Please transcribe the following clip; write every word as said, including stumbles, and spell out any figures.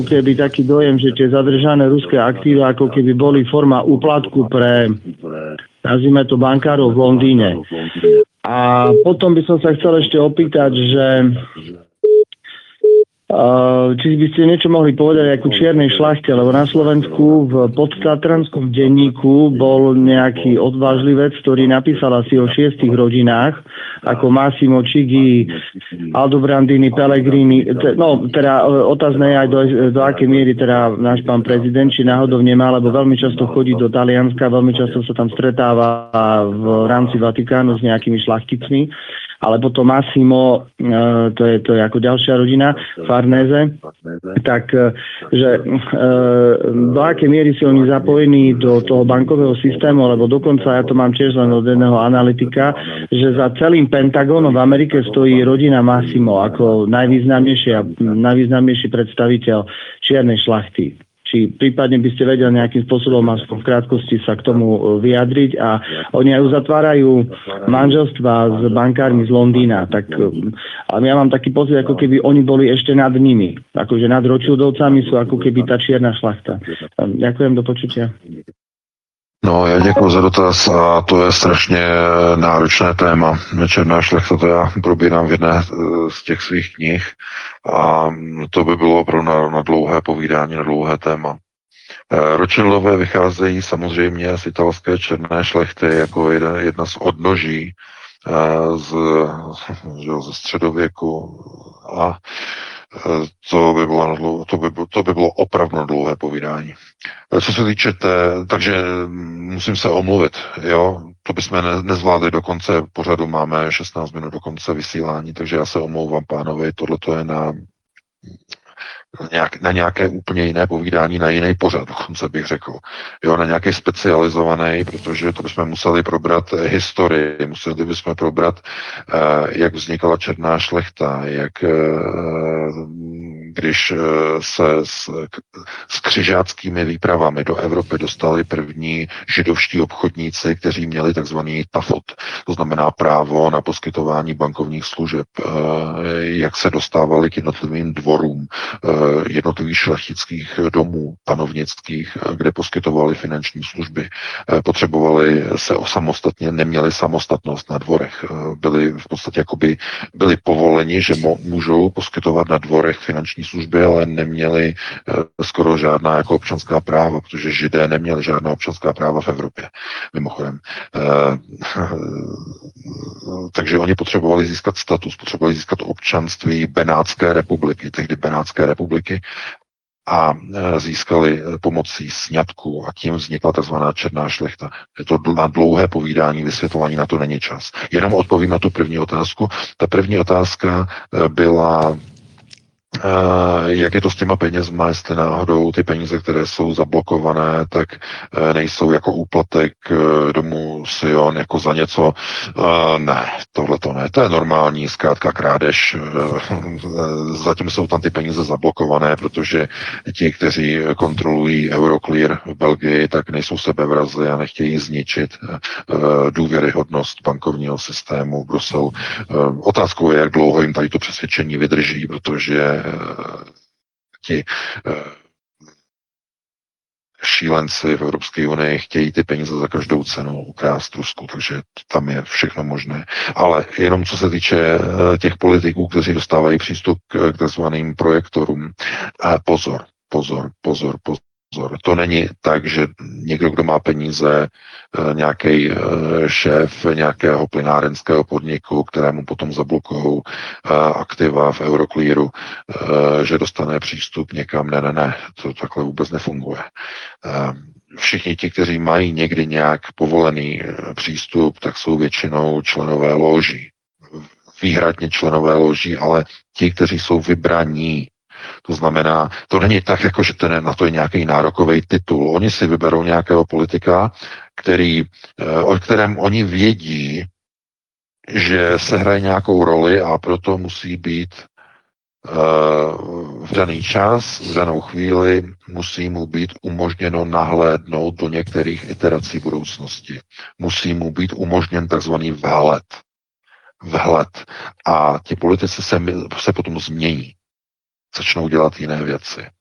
keby taký dojem, že tie zadržané ruské aktíva ako keby boli forma úplatku pre, nazvime to, bankárov v Londýne. A potom by som sa chcel ešte opýtať, že Uh, či by ste niečo mohli povedať ako čiernej šlachte, lebo na Slovensku v podtatranskom denníku bol nejaký odvážlivec, ktorý napísal asi o šiestich rodinách, ako Massimo Chigi, Aldobrandini, Pellegrini. Te, no, teda otázne je aj do, do akej miery teda náš pán prezident, či náhodou nemá, lebo veľmi často chodí do Talianska, veľmi často sa tam stretáva v rámci Vatikánu s nejakými šlachticmi. Ale potom Massimo, to je, to je ako ďalšia rodina, Farnese, tak že do akej miery si oni zapojení do toho bankového systému, lebo dokonca ja to mám tiež len od jedného analytika, že za celým Pentagónom v Amerike stojí rodina Massimo ako najvýznamnejší, najvýznamnejší predstaviteľ čiernej šlachty. Či prípadne by ste vedeli nejakým spôsobom aspoň v krátkosti sa k tomu vyjadriť. A oni aj uzatvárajú manželstva s bankármi z Londýna. Tak, ale ja mám taký pocit, ako keby oni boli ešte nad nimi. Akože nad Rothschildovcami sú ako keby tá čierna šlachta. Ďakujem, do počutia. No, já děkuji za dotaz a to je strašně náročné téma. Černá šlechta, to já probírám v jedné z těch svých knih a to by bylo pro na, na dlouhé povídání, na dlouhé téma. Rothschildové vycházejí samozřejmě z italské černé šlechty jako jedna, jedna z odnoží z, ze středověku a to by, bylo, to, by, to by bylo opravdu dlouhé povídání. Co se týče té, takže musím se omluvit, jo, to bychom ne, nezvládli do konce pořadu, máme šestnáct minut do konce vysílání, takže já se omlouvám pánovi, tohleto je na, nějak, na nějaké úplně jiné povídání, na jiný pořad, dokonce bych řekl, jo, na nějaký specializovaný, protože to bychom museli probrat historii, museli bychom probrat, eh, jak vznikala černá šlechta, jak eh, když se s, s křižáckými výpravami do Evropy dostali první židovští obchodníci, kteří měli takzvaný tafot, to znamená právo na poskytování bankovních služeb, jak se dostávali k jednotlivým dvorům jednotlivých šlechtických domů, panovnických, kde poskytovali finanční služby. Potřebovali se osamostatně, neměli samostatnost na dvorech. Byli v podstatě jakoby byli povoleni, že můžou poskytovat na dvorech finanční služby, ale neměli skoro žádná jako občanská práva, protože Židé neměli žádná občanská práva v Evropě, mimochodem. Takže oni potřebovali získat status, potřebovali získat občanství Benátské republiky, tehdy Benátské republiky, a získali pomocí sňatku a tím vznikla tzv. Černá šlechta. Je to na dlouhé povídání, vysvětlování, na to není čas. Jenom odpovím na tu první otázku. Ta první otázka byla, jak je to s těma penězma, jestli náhodou ty peníze, které jsou zablokované, tak nejsou jako úplatek domu Sion, jako za něco. Ne, tohle to ne, to je normální, zkrátka krádež. Zatím jsou tam ty peníze zablokované, protože ti, kteří kontrolují Euroclear v Belgii, tak nejsou sebevrazi a nechtějí zničit důvěryhodnost bankovního systému v Bruselu. Otázkou je, jak dlouho jim tady to přesvědčení vydrží, protože ti šílenci v Evropské unii chtějí ty peníze za každou cenu ukrást Rusku, takže tam je všechno možné. Ale jenom co se týče těch politiků, kteří dostávají přístup k takzvaným projektorům, pozor, pozor, pozor, pozor. To není tak, že někdo, kdo má peníze, nějaký šéf nějakého plynárenského podniku, kterému potom zablokují aktiva v Euroclearu, že dostane přístup někam. Ne, ne, ne, to takhle vůbec nefunguje. Všichni ti, kteří mají někdy nějak povolený přístup, tak jsou většinou členové loží. Výhradně členové loží, ale ti, kteří jsou vybraní. To znamená, to není tak, jako že ten, na to je nějaký nárokový titul. Oni si vyberou nějakého politika, který, o kterém oni vědí, že se hraje nějakou roli a proto musí být v daný čas, v danou chvíli musí mu být umožněno nahlédnout do některých iterací budoucnosti. Musí mu být umožněn takzvaný vhled. Vhled. A ti politici se, se potom změní. Začnou dělat jiné věci.